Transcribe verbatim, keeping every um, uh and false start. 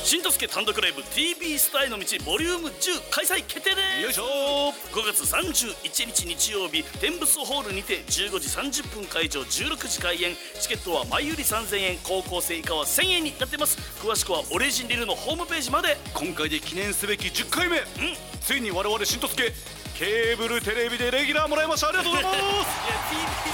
新とすけ単独ライブ ティービー スターへの道ボリュームじゅう開催決定です。 よいしょ。 ごがつさんじゅういちにち日曜日、天仏ホールにてじゅうごじさんじゅっぷん会場、じゅうろくじ開演。チケットは前売りさんぜんえん、高校生以下はせんえんになってます。詳しくはオレジンリルのホームページまで。 今回で記念すべきじゅっかいめ、 うん、 ついに我々新とすけケーブルテレビでレギュラーもらいました。ありがとうございます。 いや ティービー